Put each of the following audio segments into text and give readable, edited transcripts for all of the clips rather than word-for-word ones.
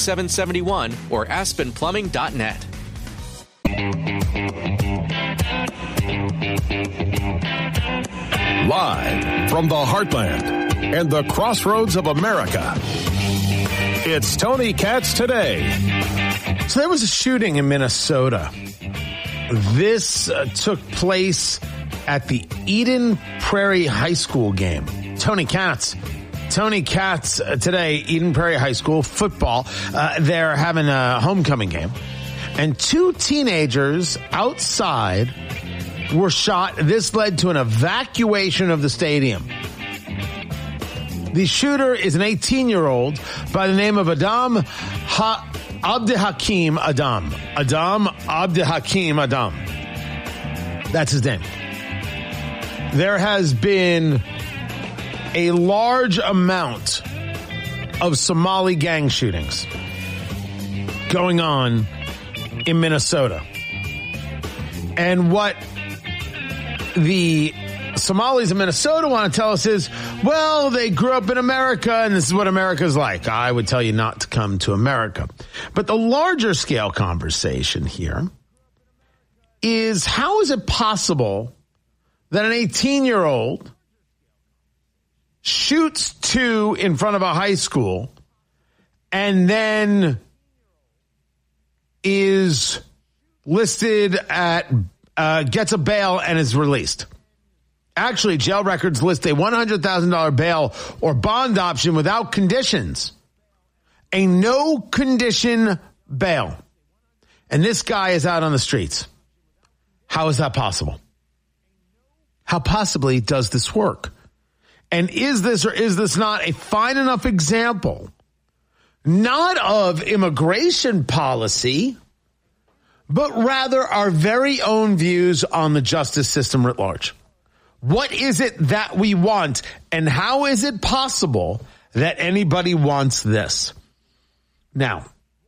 4771 or aspenplumbing.net. Live from the heartland and the crossroads of America, it's Tony Katz Today. So there was a shooting in Minnesota. This took place at the Eden Prairie High School game. Tony Katz today, Eden Prairie High School football. They're having a homecoming game. And two teenagers outside were shot. This led to an evacuation of the stadium. The shooter is an 18-year-old by the name of Adam Abdelhakim Adam. Adam Abdelhakim Adam. That's his name. There has been a large amount of Somali gang shootings going on in Minnesota. And what the Somalis in Minnesota want to tell us is, well, they grew up in America and this is what America's like. I would tell you not to come to America. But the larger scale conversation here is, how is it possible that an 18-year-old shoots two in front of a high school and then is listed at, gets a bail and is released? Actually, jail records list a $100,000 bail or bond option without conditions. A no condition bail. And this guy is out on the streets. How is that possible? How possibly does this work? And is this or is this not a fine enough example, not of immigration policy, but rather our very own views on the justice system writ large? What is it that we want, and how is it possible that anybody wants this? Now,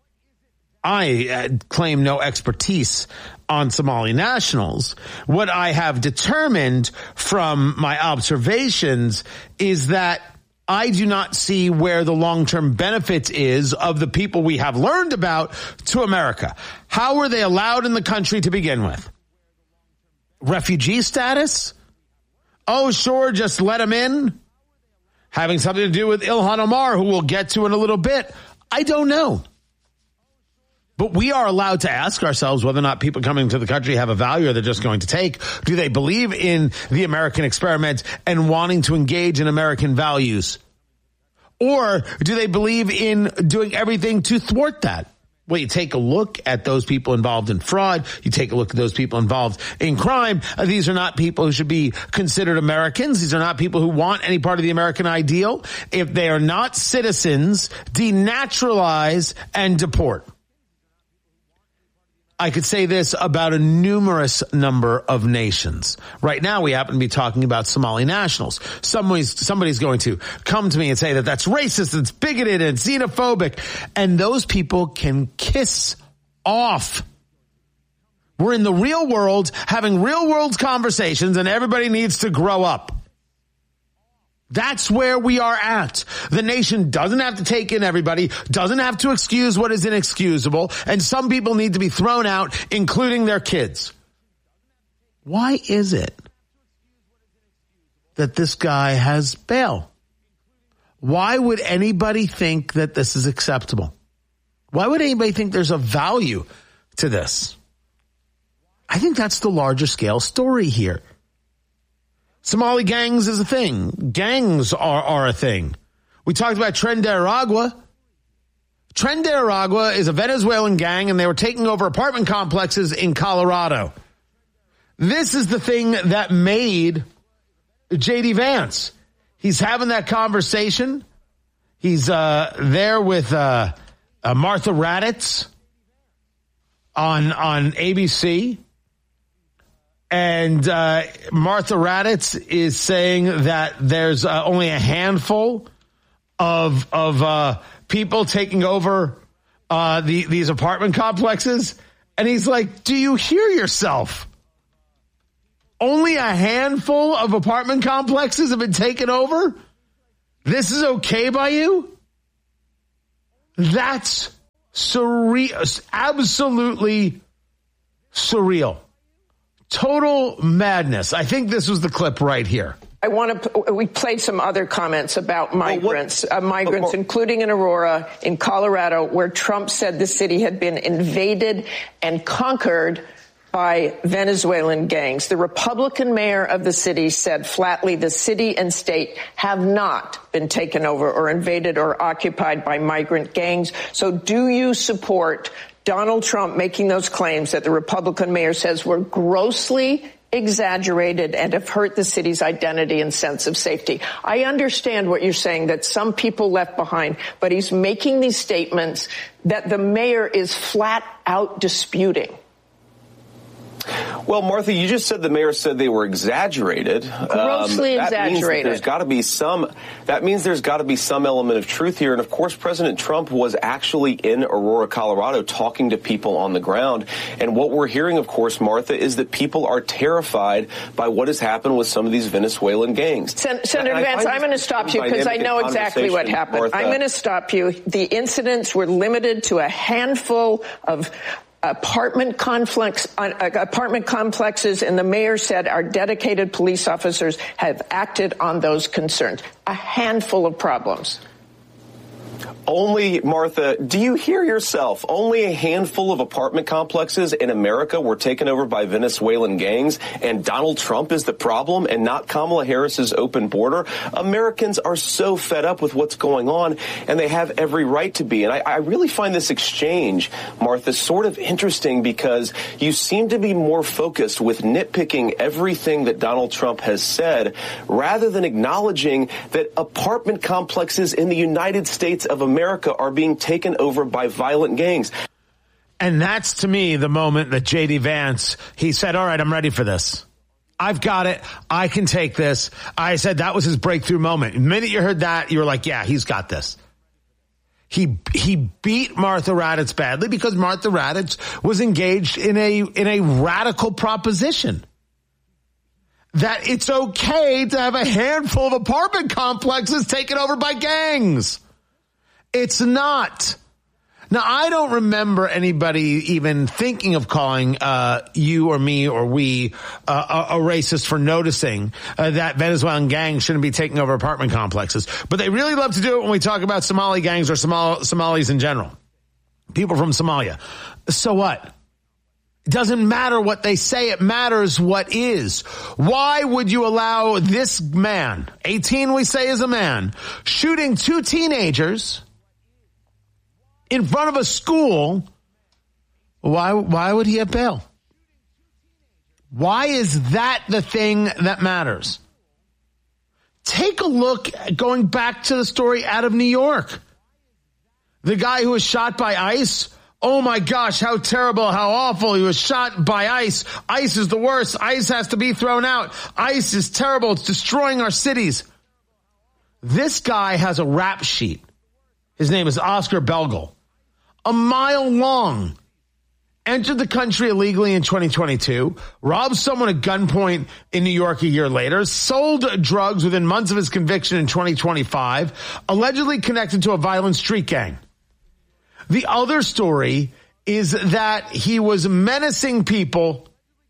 I claim no expertise on Somali nationals. What I have determined from my observations is that I do not see where the long-term benefit is of the people we have learned about to America. How were they allowed in the country to begin with? Refugee status? Oh, sure, just let them in. Having something to do with Ilhan Omar, who we'll get to in a little bit. I don't know. But we are allowed to ask ourselves whether or not people coming to the country have a value or they're just going to take. Do they believe in the American experiment and wanting to engage in American values? Or do they believe in doing everything to thwart that? Well, you take a look at those people involved in fraud. You take a look at those people involved in crime. These are not people who should be considered Americans. These are not people who want any part of the American ideal. If they are not citizens, denaturalize and deport. I could say this about a numerous number of nations. Right now, we happen to be talking about Somali nationals. Somebody's going to come to me and say that that's racist, it's bigoted, and xenophobic. And those people can kiss off. We're in the real world, having real world conversations, and everybody needs to grow up. That's where we are at. The nation doesn't have to take in everybody, doesn't have to excuse what is inexcusable, and some people need to be thrown out, including their kids. Why is it that this guy has bail? Why would anybody think that this is acceptable? Why would anybody think there's a value to this? I think that's the larger scale story here. Somali gangs is a thing. Gangs are a thing. We talked about Tren de Aragua. Tren de Aragua is a Venezuelan gang, and they were taking over apartment complexes in Colorado. This is the thing that made J.D. Vance. He's having that conversation. He's there with Martha Raddatz on ABC. And Martha Raddatz is saying that there's only a handful of people taking over these apartment complexes. And he's like, do you hear yourself? Only a handful of apartment complexes have been taken over? This is okay by you? That's Surreal, absolutely surreal. Total madness. I think this was the clip right here. We played some other comments about migrants, including in Aurora, in Colorado, where Trump said the city had been invaded and conquered by Venezuelan gangs. The Republican mayor of the city said flatly the city and state have not been taken over or invaded or occupied by migrant gangs. So do you support Donald Trump making those claims that the Republican mayor says were grossly exaggerated and have hurt the city's identity and sense of safety? I understand what you're saying, that some people left behind, but he's making these statements that the mayor is flat out disputing. Well, Martha, you just said the mayor said they were exaggerated. Grossly exaggerated. That means there's got to be some element of truth here. And of course, President Trump was actually in Aurora, Colorado, talking to people on the ground. And what we're hearing, of course, Martha, is that people are terrified by what has happened with some of these Venezuelan gangs. Senator Vance, I'm going to stop you because I know exactly what happened. Martha. I'm going to stop you. The incidents were limited to a handful of apartment complexes, and the mayor said our dedicated police officers have acted on those concerns. A handful of problems. Only, Martha, do you hear yourself? Only a handful of apartment complexes in America were taken over by Venezuelan gangs, and Donald Trump is the problem and not Kamala Harris's open border. Americans are so fed up with what's going on, and they have every right to be. And I really find this exchange, Martha, sort of interesting because you seem to be more focused with nitpicking everything that Donald Trump has said rather than acknowledging that apartment complexes in the United States of America are being taken over by violent gangs. And that's, to me, the moment that J.D. Vance, he said, all right, I'm ready for this. I've got it. I can take this. I said that was his breakthrough moment. The minute you heard that, you were like, yeah, he's got this. He beat Martha Raddatz badly because Martha Raddatz was engaged in a radical proposition that it's okay to have a handful of apartment complexes taken over by gangs. It's not. Now, I don't remember anybody even thinking of calling you or me or we a racist for noticing that Venezuelan gangs shouldn't be taking over apartment complexes. But they really love to do it when we talk about Somali gangs or Somalis in general. People from Somalia. So what? It doesn't matter what they say. It matters what is. Why would you allow this man, 18 we say is a man, shooting two teenagers in front of a school? Why would he have bail? Why is that the thing that matters? Take a look, going back to the story out of New York. The guy who was shot by ICE. Oh my gosh, how terrible, how awful. He was shot by ICE. ICE is the worst. ICE has to be thrown out. ICE is terrible. It's destroying our cities. This guy has a rap sheet. His name is Oscar Belgel. A mile long. Entered the country illegally in 2022, robbed someone at gunpoint in New York a year later, sold drugs within months of his conviction in 2025, allegedly connected to a violent street gang. The other story is that he was menacing people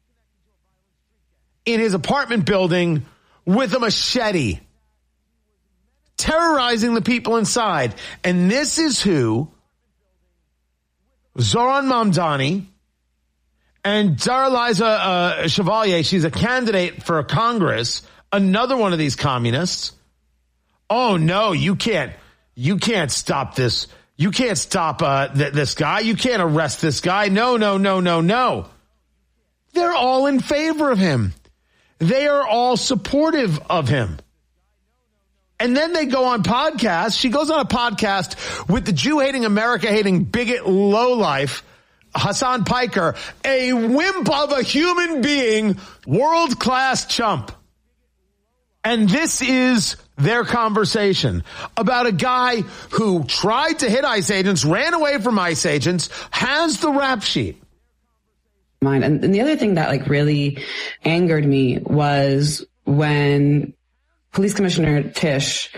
in his apartment building with a machete, terrorizing the people inside. And this is who Zohran Mamdani and Daraliza Chevalier, she's a candidate for Congress, another one of these communists. Oh no, you can't stop this. You can't stop this guy. You can't arrest this guy. No. They're all in favor of him. They are all supportive of him. And then they go on podcasts. She goes on a podcast with the Jew-hating, America-hating, bigot lowlife, Hassan Piker, a wimp of a human being, world-class chump. And this is their conversation about a guy who tried to hit ICE agents, ran away from ICE agents, has the rap sheet. And the other thing that really angered me was when Police Commissioner Tisch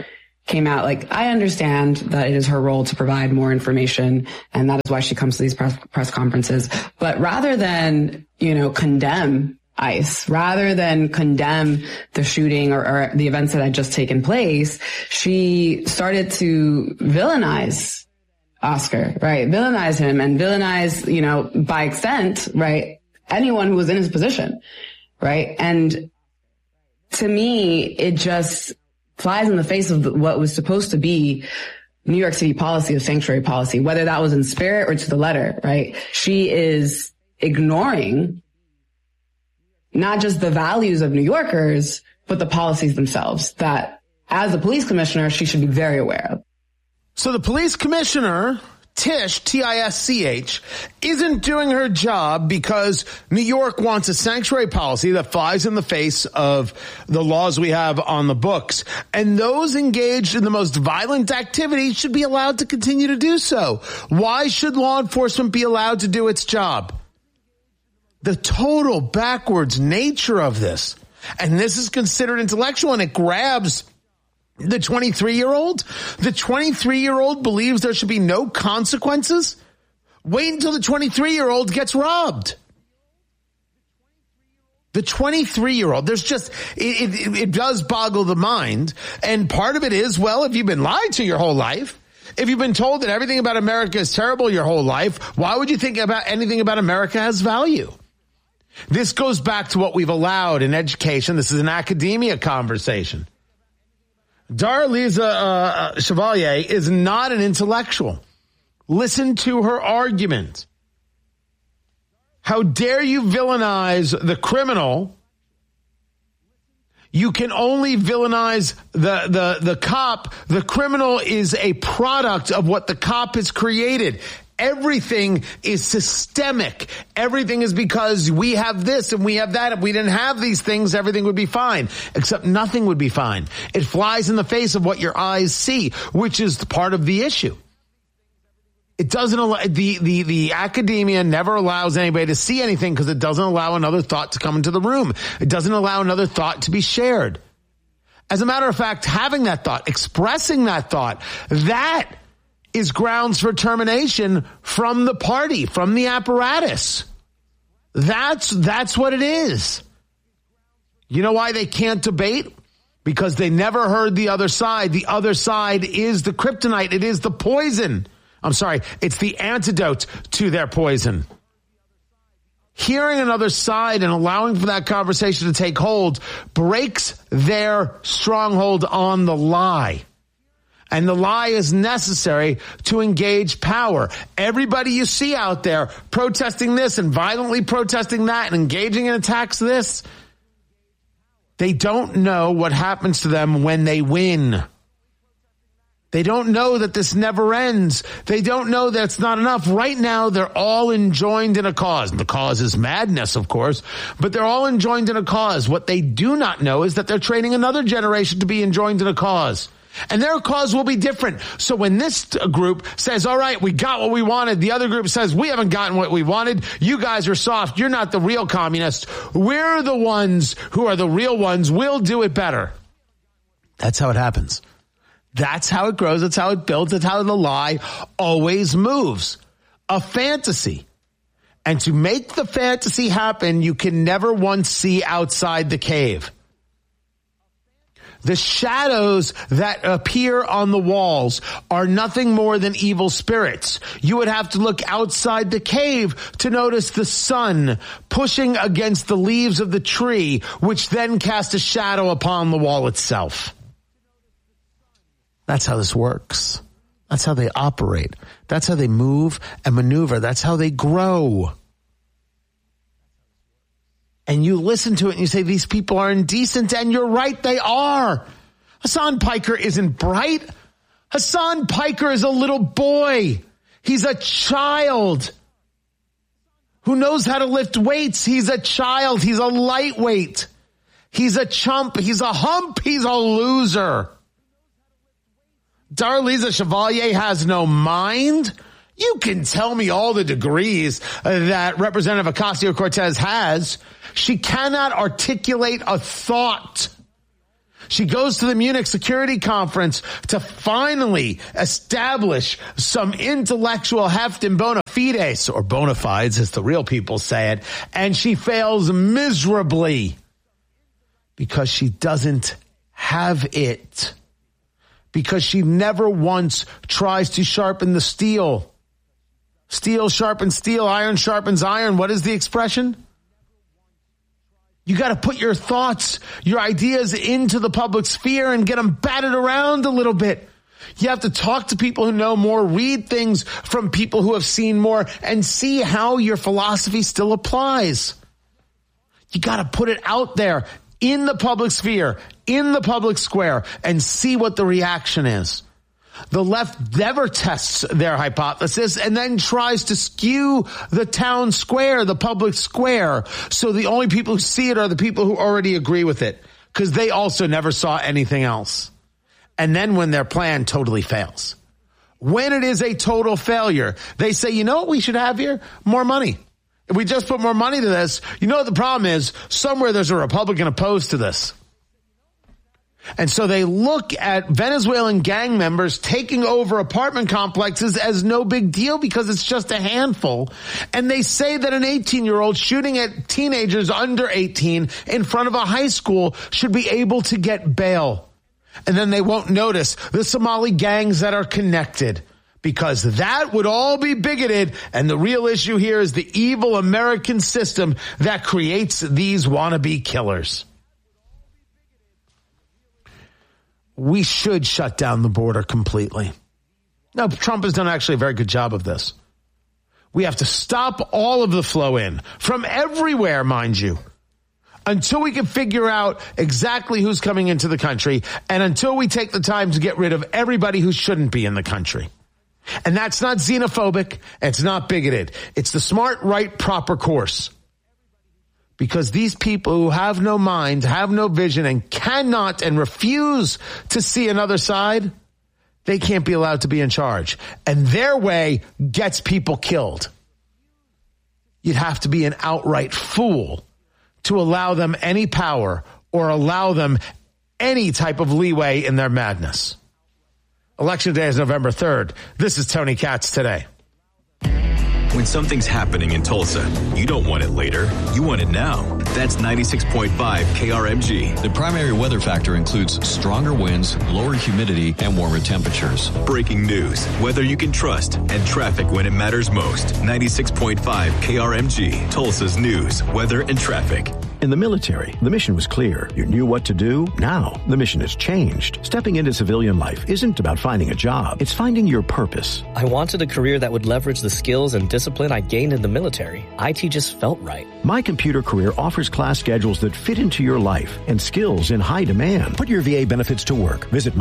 came out, like, I understand that it is her role to provide more information, and that is why she comes to these press conferences. But rather than, condemn ICE, rather than condemn the shooting or the events that had just taken place, she started to villainize Oscar, right? Villainize him and villainize, by extent, right, anyone who was in his position, right? And to me, it just flies in the face of what was supposed to be New York City policy, the sanctuary policy, whether that was in spirit or to the letter, right? She is ignoring not just the values of New Yorkers, but the policies themselves that, as a police commissioner, she should be very aware of. So the police commissioner, Tish, T-I-S-C-H, isn't doing her job because New York wants a sanctuary policy that flies in the face of the laws we have on the books. And those engaged in the most violent activities should be allowed to continue to do so. Why should law enforcement be allowed to do its job? The total backwards nature of this. And this is considered intellectual, and it grabs the 23-year-old. The 23-year-old believes there should be no consequences. Wait until the 23-year-old gets robbed. The 23-year-old, there's just, it does boggle the mind. And part of it is, well, if you've been lied to your whole life, if you've been told that everything about America is terrible your whole life, why would you think about anything about America has value? This goes back to what we've allowed in education. This is an academia conversation. Darlisa Chevalier is not an intellectual. Listen to her argument. How dare you villainize the criminal? You can only villainize the cop. The criminal is a product of what the cop has created. Everything is systemic. Everything is because we have this and we have that. If we didn't have these things, everything would be fine. Except nothing would be fine. It flies in the face of what your eyes see, which is part of the issue. It doesn't allow, the academia never allows anybody to see anything because it doesn't allow another thought to come into the room. It doesn't allow another thought to be shared. As a matter of fact, having that thought, expressing that thought, that is grounds for termination from the party, from the apparatus. That's what it is. You know why they can't debate? Because they never heard the other side. The other side is the kryptonite. It is the poison. I'm sorry, it's the antidote to their poison. Hearing another side and allowing for that conversation to take hold breaks their stronghold on the lie. And the lie is necessary to engage power. Everybody you see out there protesting this and violently protesting that and engaging in attacks this, they don't know what happens to them when they win. They don't know that this never ends. They don't know that it's not enough. Right now, they're all enjoined in a cause. The cause is madness, of course, but they're all enjoined in a cause. What they do not know is that they're training another generation to be enjoined in a cause. And their cause will be different. So when this group says, all right, we got what we wanted, the other group says, we haven't gotten what we wanted. You guys are soft. You're not the real communists. We're the ones who are the real ones. We'll do it better. That's how it happens. That's how it grows. That's how it builds. That's how the lie always moves. A fantasy. And to make the fantasy happen, you can never once see outside the cave. The shadows that appear on the walls are nothing more than evil spirits. You would have to look outside the cave to notice the sun pushing against the leaves of the tree, which then cast a shadow upon the wall itself. That's how this works. That's how they operate. That's how they move and maneuver. That's how they grow. And you listen to it and you say, these people are indecent, and you're right, they are. Hassan Piker isn't bright. Hassan Piker is a little boy. He's a child who knows how to lift weights. He's a child. He's a lightweight. He's a chump. He's a hump. He's a loser. Darlisa Chevalier has no mind. You can tell me all the degrees that Representative Ocasio-Cortez has. She cannot articulate a thought. She goes to the Munich Security Conference to finally establish some intellectual heft and bona fides, or bona fides as the real people say it, and she fails miserably because she doesn't have it. Because she never once tries to sharpen the steel. Steel sharpens steel, iron sharpens iron. What is the expression? You got to put your thoughts, your ideas into the public sphere and get them batted around a little bit. You have to talk to people who know more, read things from people who have seen more, and see how your philosophy still applies. You got to put it out there in the public sphere, in the public square, and see what the reaction is. The left never tests their hypothesis and then tries to skew the town square, the public square, so the only people who see it are the people who already agree with it, because they also never saw anything else. And then when their plan totally fails, when it is a total failure, they say, you know what we should have here? More money. If we just put more money to this, you know what the problem is? Somewhere there's a Republican opposed to this. And so they look at Venezuelan gang members taking over apartment complexes as no big deal because it's just a handful. And they say that an 18-year-old shooting at teenagers under 18 in front of a high school should be able to get bail. And then they won't notice the Somali gangs that are connected, because that would all be bigoted. And the real issue here is the evil American system that creates these wannabe killers. We should shut down the border completely. Now, Trump has done actually a very good job of this. We have to stop all of the flow in from everywhere, mind you, until we can figure out exactly who's coming into the country, and until we take the time to get rid of everybody who shouldn't be in the country. And that's not xenophobic. It's not bigoted. It's the smart, right, proper course. Because these people who have no mind, have no vision, and cannot and refuse to see another side, they can't be allowed to be in charge. And their way gets people killed. You'd have to be an outright fool to allow them any power or allow them any type of leeway in their madness. Election day is November 3rd. This is Tony Katz Today. When something's happening in Tulsa, you don't want it later. You want it now. That's 96.5 KRMG. The primary weather factor includes stronger winds, lower humidity, and warmer temperatures. Breaking news, weather you can trust, and traffic when it matters most. 96.5 KRMG, Tulsa's news, weather, and traffic. In the military, the mission was clear. You knew what to do. Now, the mission has changed. Stepping into civilian life isn't about finding a job. It's finding your purpose. I wanted a career that would leverage the skills and discipline I gained in the military. IT just felt right. My Computer Career offers class schedules that fit into your life and skills in high demand. Put your VA benefits to work. Visit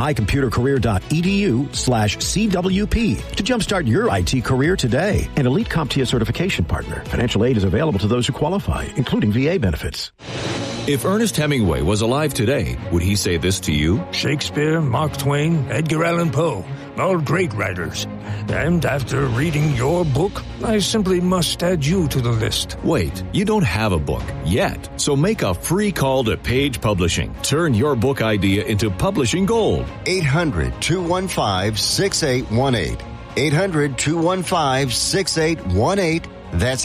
mycomputercareer.edu/CWP to jumpstart your IT career today. An elite CompTIA certification partner. Financial aid is available to those who qualify, including VA benefits. If Ernest Hemingway was alive today, would he say this to you? Shakespeare, Mark Twain, Edgar Allan Poe, all great writers. And after reading your book, I simply must add you to the list. Wait, you don't have a book yet. So make a free call to Page Publishing. Turn your book idea into publishing gold. 800-215-6818. 800-215-6818. That's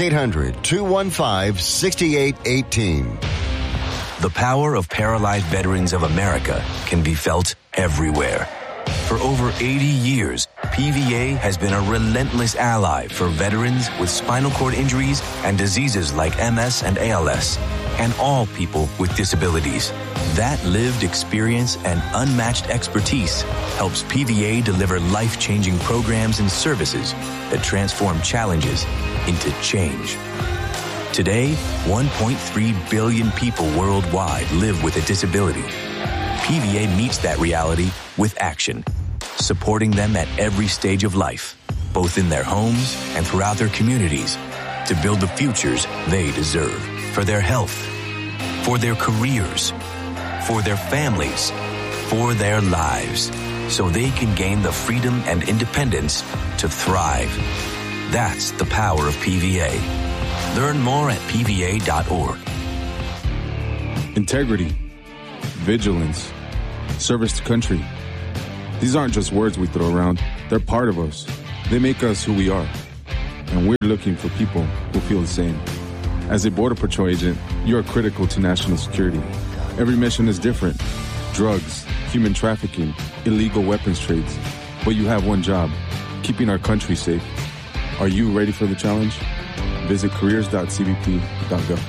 800-215-6818. The power of paralyzed veterans of America can be felt everywhere. For over 80 years, PVA has been a relentless ally for veterans with spinal cord injuries and diseases like MS and ALS, and all people with disabilities. That lived experience and unmatched expertise helps PVA deliver life-changing programs and services that transform challenges into change. Today, 1.3 billion people worldwide live with a disability. PVA meets that reality with action, supporting them at every stage of life, both in their homes and throughout their communities, to build the futures they deserve for their health, for their careers, for their families, for their lives, so they can gain the freedom and independence to thrive. That's the power of PVA. Learn more at PVA.org. Integrity, vigilance, service to country. These aren't just words we throw around. They're part of us. They make us who we are. And we're looking for people who feel the same. As a Border Patrol agent, you are critical to national security. Every mission is different. Drugs, human trafficking, illegal weapons trades. But you have one job, keeping our country safe. Are you ready for the challenge? Visit careers.cbp.gov.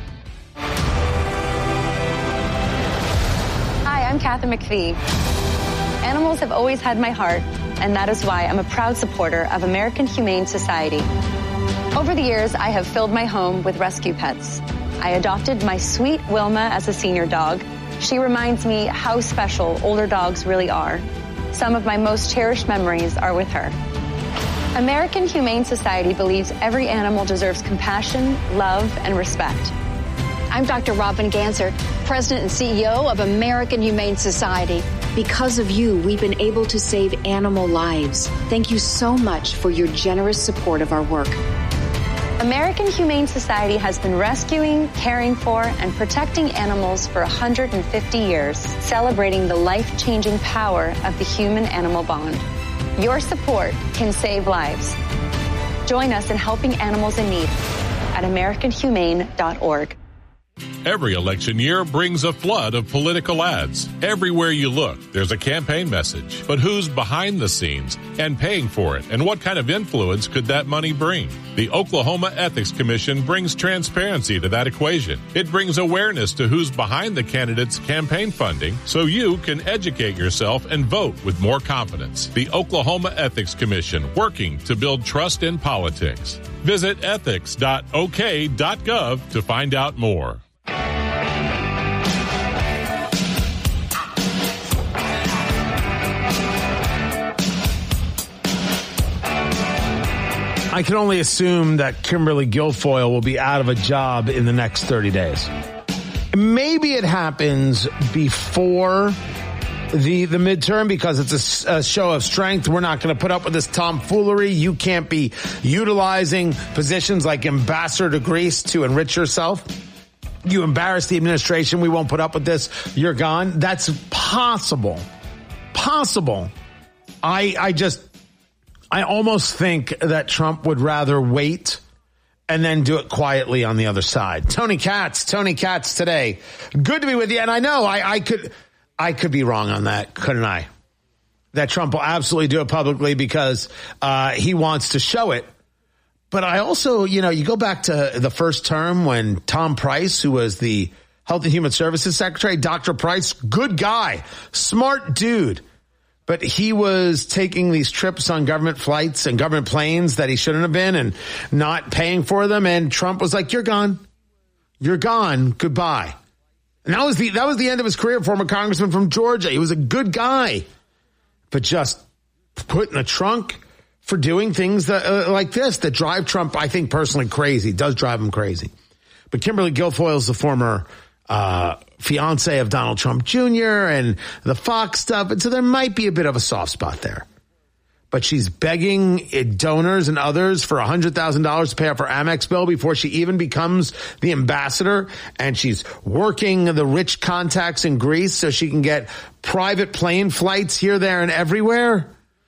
Hi, I'm Kathy McPhee. Animals have always had my heart, and that is why I'm a proud supporter of American Humane Society. Over the years, I have filled my home with rescue pets. I adopted my sweet Wilma as a senior dog. She reminds me how special older dogs really are. Some of my most cherished memories are with her. American Humane Society believes every animal deserves compassion, love, and respect. I'm Dr. Robin Ganser, President and CEO of American Humane Society. Because of you, we've been able to save animal lives. Thank you so much for your generous support of our work. American Humane Society has been rescuing, caring for, and protecting animals for 150 years, celebrating the life-changing power of the human-animal bond. Your support can save lives. Join us in helping animals in need at AmericanHumane.org. Every election year brings a flood of political ads. Everywhere you look, there's a campaign message. But who's behind the scenes and paying for it? And what kind of influence could that money bring? The Oklahoma Ethics Commission brings transparency to that equation. It brings awareness to who's behind the candidate's campaign funding so you can educate yourself and vote with more confidence. The Oklahoma Ethics Commission, working to build trust in politics. Visit ethics.ok.gov to find out more. I can only assume that Kimberly Guilfoyle will be out of a job in the next 30 days. Maybe it happens before the midterm because it's a show of strength. We're not going to put up with this tomfoolery. You can't be utilizing positions like ambassador to Greece to enrich yourself. You embarrass the administration. We won't put up with this. You're gone. That's possible. Possible. I almost think that Trump would rather wait and then do it quietly on the other side. Tony Katz today. Good to be with you. And I know I could be wrong on that, couldn't I? That Trump will absolutely do it publicly because he wants to show it. But I also, you go back to the first term when Tom Price, who was the Health and Human Services Secretary, Dr. Price, good guy, smart dude. But he was taking these trips on government flights and government planes that he shouldn't have been and not paying for them. And Trump was like, you're gone. You're gone. Goodbye. And that was the end of his career, former congressman from Georgia. He was a good guy, but just put in the trunk for doing things that, like this that drive Trump, I think, personally crazy. It does drive him crazy. But Kimberly Guilfoyle is the former fiance of Donald Trump Jr. and the Fox stuff. And so there might be a bit of a soft spot there. But she's begging donors and others for $100,000 to pay off her Amex bill before she even becomes the ambassador. And she's working the rich contacts in Greece so she can get private plane flights here, there, and everywhere.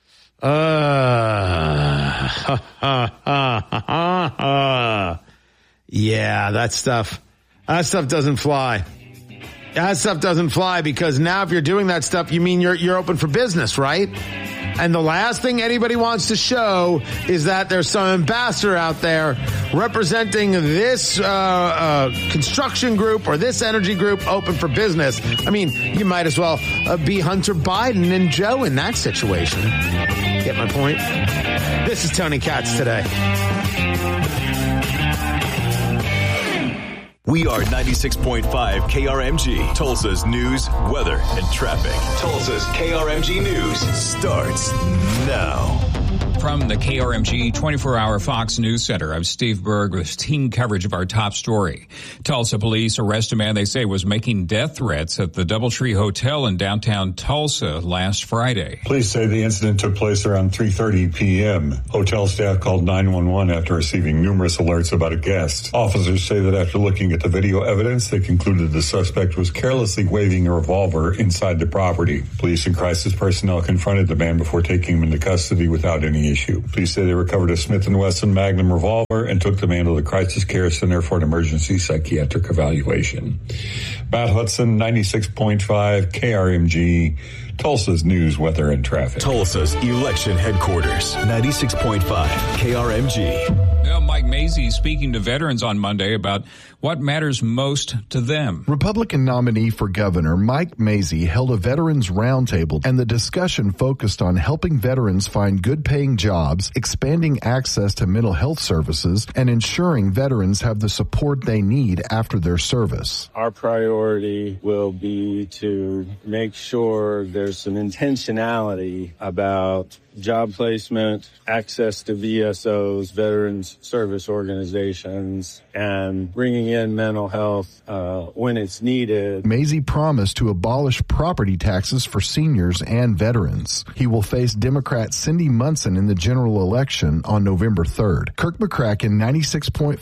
Yeah, that stuff doesn't fly. That stuff doesn't fly because now if you're doing that stuff, you mean you're open for business, right? And the last thing anybody wants to show is that there's some ambassador out there representing this construction group or this energy group open for business. I mean, you might as well be Hunter Biden and Joe in that situation. Get my point? This is Tony Katz today. We are 96.5 KRMG, Tulsa's news, weather, and traffic. Tulsa's KRMG News starts now. From the KRMG 24-hour Fox News Center, I'm Steve Berg with team coverage of our top story. Tulsa police arrest a man they say was making death threats at the Doubletree Hotel in downtown Tulsa last Friday. Police say the incident took place around 3:30 p.m. Hotel staff called 911 after receiving numerous alerts about a guest. Officers say that after looking at the video evidence, they concluded the suspect was carelessly waving a revolver inside the property. Police and crisis personnel confronted the man before taking him into custody without any issue. Police say they recovered a Smith & Wesson Magnum revolver and took the man to the Crisis Care Center for an emergency psychiatric evaluation. Matt Hudson, 96.5 KRMG, Tulsa's news, weather, and traffic. Tulsa's election headquarters, 96.5 KRMG. Well, Mike Mazzei speaking to veterans on Monday about what matters most to them. Republican nominee for governor Mike Mazzei held a veterans roundtable, and the discussion focused on helping veterans find good-paying jobs, expanding access to mental health services, and ensuring veterans have the support they need after their service. Our priority will be to make sure there's some intentionality about job placement, access to VSOs, veterans service organizations, and bringing in mental health when it's needed. Mazzei promised to abolish property taxes for seniors and veterans. He will face Democrat Cindy Munson in the general election on November 3rd. Kirk McCracken, 96.5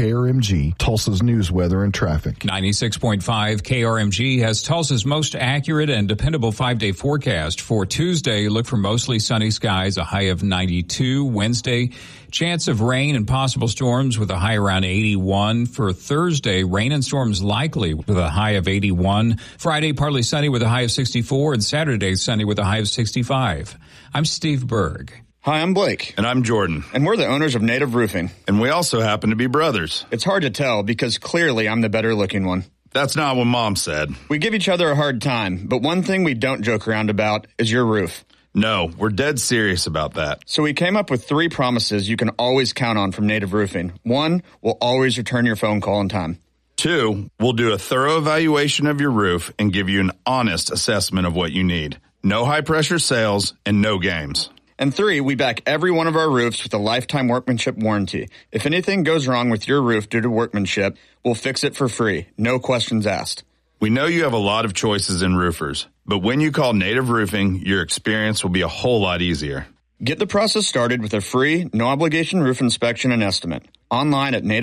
KRMG, Tulsa's news, weather, and traffic. 96.5 KRMG has Tulsa's most accurate and dependable 5-day forecast. For Tuesday, look for mostly sunny skies, a high of 92. Wednesday, chance of rain and possible storms with a high around 81. For Thursday, rain and storms likely with a high of 81. Friday, partly sunny with a high of 64. And Saturday, sunny with a high of 65. I'm Steve Berg. Hi, I'm Blake. And I'm Jordan. And we're the owners of Native Roofing. And we also happen to be brothers. It's hard to tell because clearly I'm the better looking one. That's not what Mom said. We give each other a hard time, but one thing we don't joke around about is your roof. No, we're dead serious about that. So we came up with 3 promises you can always count on from Native Roofing. 1, we'll always return your phone call on time. 2, we'll do a thorough evaluation of your roof and give you an honest assessment of what you need. No high-pressure sales and no games. And 3, we back every one of our roofs with a lifetime workmanship warranty. If anything goes wrong with your roof due to workmanship, we'll fix it for free. No questions asked. We know you have a lot of choices in roofers, but when you call Native Roofing, your experience will be a whole lot easier. Get the process started with a free, no-obligation roof inspection and estimate. Online at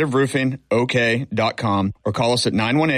nativeroofingok.com or call us at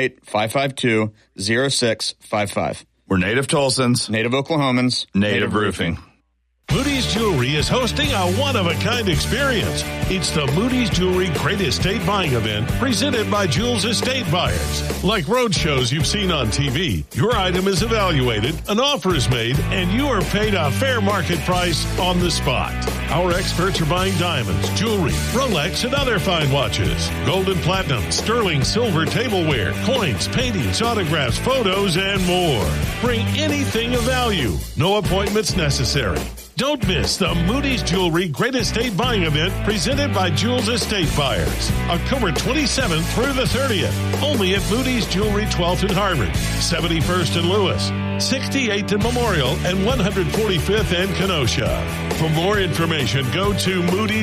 918-552-0655. We're Native Tulsans. Native Oklahomans. Native Roofing. Moody's Jewelry is hosting a one-of-a-kind experience. It's the Moody's Jewelry Great Estate Buying Event presented by Jules Estate Buyers. Like road shows you've seen on TV, your item is evaluated, an offer is made, and you are paid a fair market price on the spot. Our experts are buying diamonds, jewelry, Rolex, and other fine watches, gold and platinum, sterling, silver, tableware, coins, paintings, autographs, photos, and more. Bring anything of value. No appointments necessary. Don't miss the Moody's Jewelry Great Estate Buying Event presented by Jules Estate Buyers. October 27th through the 30th. Only at Moody's Jewelry 12th and Harvard, 71st and Lewis, 68th and Memorial, and 145th and Kenosha. For more information, go to Moody's